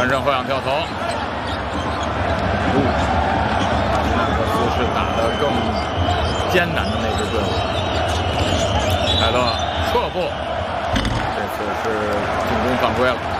转身后仰跳投，哪个姿势打得更艰难的那支队伍？凯勒撤步，这次是进攻犯规了。